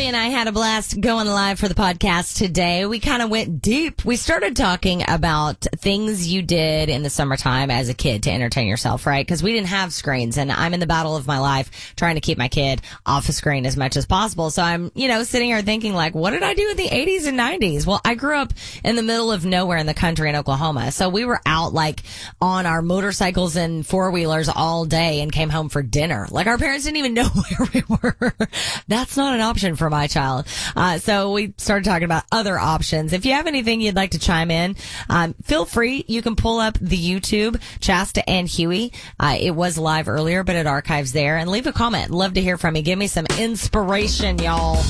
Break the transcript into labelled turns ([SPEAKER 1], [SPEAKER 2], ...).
[SPEAKER 1] Joey and I had a blast going live for the podcast today. We kind of went deep. We started talking about things you did in the summertime as a kid to entertain yourself, right? Because we didn't have screens, and I'm in the battle of my life trying to keep my kid off the screen as much as possible. So I'm, sitting here thinking like, what did I do in the 80s and 90s? Well, I grew up in the middle of nowhere in the country in Oklahoma. So we were out like on our motorcycles and four-wheelers all day and came home for dinner. Like our parents didn't even know where we were. That's not an option for my child. So we started talking about other options. If you have anything you'd like to chime in, feel free. You can pull up the YouTube, Chasta and Huey. It was live earlier, but it archives there, and leave a comment. Love to hear from you. Give me some inspiration, y'all.